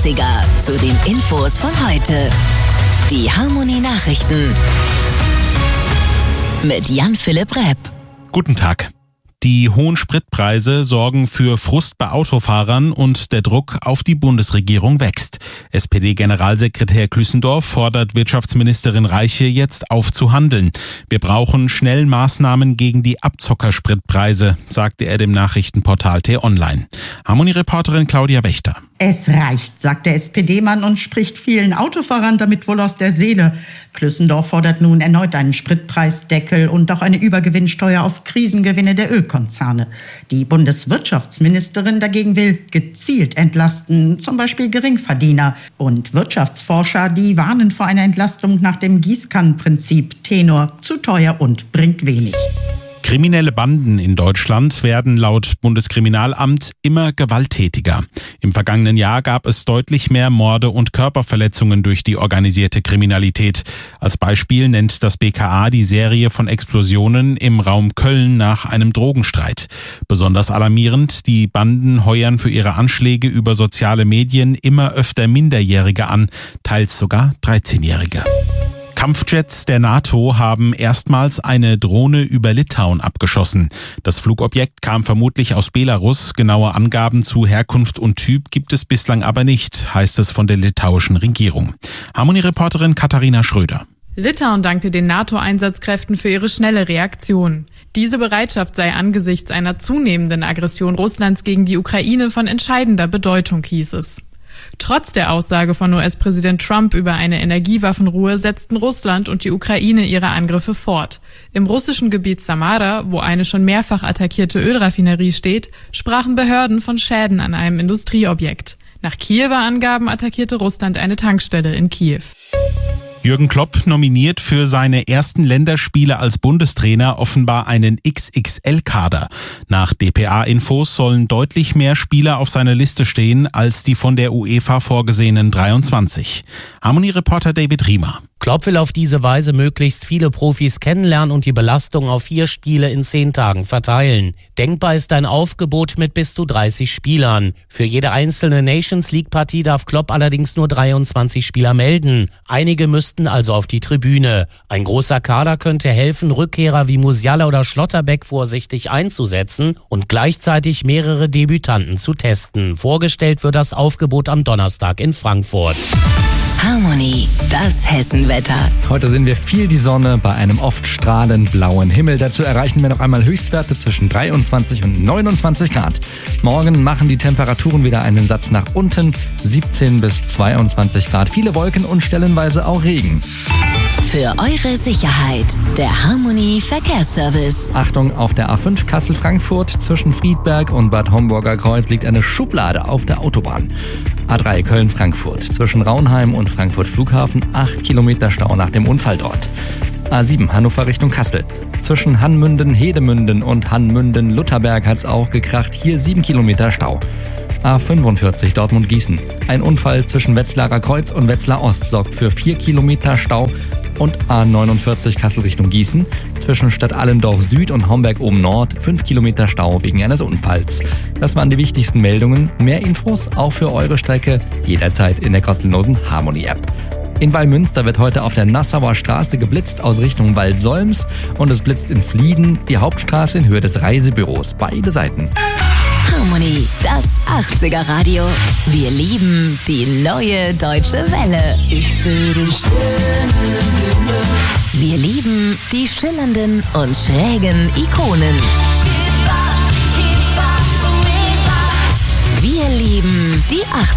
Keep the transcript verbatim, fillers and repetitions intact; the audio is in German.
achtziger zu den Infos von heute. Die Harmony Nachrichten mit Jan-Philipp Repp. Guten Tag. Die hohen Spritpreise sorgen für Frust bei Autofahrern und der Druck auf die Bundesregierung wächst. S P D-Generalsekretär Klüssendorf fordert Wirtschaftsministerin Reiche jetzt auf zu handeln. Wir brauchen schnell Maßnahmen gegen die Abzockerspritpreise, sagte er dem Nachrichtenportal T-Online. Harmony-Reporterin Claudia Wächter. Es reicht, sagt der S P D-Mann und spricht vielen Autofahrern damit wohl aus der Seele. Klüssendorf fordert nun erneut einen Spritpreisdeckel und auch eine Übergewinnsteuer auf Krisengewinne der Ölkonzerne. Die Bundeswirtschaftsministerin dagegen will gezielt entlasten, zum Beispiel Geringverdiener. Und Wirtschaftsforscher, die warnen vor einer Entlastung nach dem Gießkannenprinzip. Tenor: zu teuer und bringt wenig. Kriminelle Banden in Deutschland werden laut Bundeskriminalamt immer gewalttätiger. Im vergangenen Jahr gab es deutlich mehr Morde und Körperverletzungen durch die organisierte Kriminalität. Als Beispiel nennt das B K A die Serie von Explosionen im Raum Köln nach einem Drogenstreit. Besonders alarmierend: die Banden heuern für ihre Anschläge über soziale Medien immer öfter Minderjährige an, teils sogar dreizehnjährige. Kampfjets der NATO haben erstmals eine Drohne über Litauen abgeschossen. Das Flugobjekt kam vermutlich aus Belarus. Genaue Angaben zu Herkunft und Typ gibt es bislang aber nicht, heißt es von der litauischen Regierung. Harmony-Reporterin Katharina Schröder. Litauen dankte den NATO-Einsatzkräften für ihre schnelle Reaktion. Diese Bereitschaft sei angesichts einer zunehmenden Aggression Russlands gegen die Ukraine von entscheidender Bedeutung, hieß es. Trotz der Aussage von U S-Präsident Trump über eine Energiewaffenruhe setzten Russland und die Ukraine ihre Angriffe fort. Im russischen Gebiet Samara, wo eine schon mehrfach attackierte Ölraffinerie steht, sprachen Behörden von Schäden an einem Industrieobjekt. Nach Kiewer Angaben attackierte Russland eine Tankstelle in Kiew. Jürgen Klopp nominiert für seine ersten Länderspiele als Bundestrainer offenbar einen X X L-Kader. Nach D P A-Infos sollen deutlich mehr Spieler auf seiner Liste stehen als die von der UEFA vorgesehenen dreiundzwanzig. Harmony-Reporter David Riemer. Klopp will auf diese Weise möglichst viele Profis kennenlernen und die Belastung auf vier Spiele in zehn Tagen verteilen. Denkbar ist ein Aufgebot mit bis zu dreißig Spielern. Für jede einzelne Nations-League-Partie darf Klopp allerdings nur dreiundzwanzig Spieler melden. Einige müssten also auf die Tribüne. Ein großer Kader könnte helfen, Rückkehrer wie Musiala oder Schlotterbeck vorsichtig einzusetzen und gleichzeitig mehrere Debütanten zu testen. Vorgestellt wird das Aufgebot am Donnerstag in Frankfurt. Harmony, das Hessenwetter. Heute sehen wir viel die Sonne bei einem oft strahlend blauen Himmel. Dazu erreichen wir noch einmal Höchstwerte zwischen dreiundzwanzig und neunundzwanzig Grad. Morgen machen die Temperaturen wieder einen Satz nach unten, siebzehn bis zweiundzwanzig Grad. Viele Wolken und stellenweise auch Regen. Für eure Sicherheit, der Harmony Verkehrsservice. Achtung, auf der A fünf Kassel-Frankfurt zwischen Friedberg und Bad Homburger Kreuz liegt eine Schublade auf der Autobahn. A drei Köln-Frankfurt zwischen Raunheim und Frankfurt Flughafen, acht Kilometer Stau nach dem Unfall dort. A sieben Hannover Richtung Kassel. Zwischen Hannmünden-Hedemünden und Hannmünden-Lutherberg hat's auch gekracht, hier sieben Kilometer Stau. A fünfundvierzig Dortmund-Gießen. Ein Unfall zwischen Wetzlarer Kreuz und Wetzlar Ost sorgt für vier Kilometer Stau. Und A neunundvierzig Kassel Richtung Gießen. Zwischen Stadt Allendorf Süd und Homberg oben Nord fünf Kilometer Stau wegen eines Unfalls. Das waren die wichtigsten Meldungen. Mehr Infos auch für eure Strecke jederzeit in der kostenlosen Harmony-App. In Wallmünster wird heute auf der Nassauer Straße geblitzt aus Richtung Waldsolms und es blitzt in Flieden, die Hauptstraße in Höhe des Reisebüros. Beide Seiten. Harmony, das achtziger Radio. Wir lieben die neue deutsche Welle. Ich sehe den Sternenhimmel. Wir lieben die schillernden und schrägen Ikonen.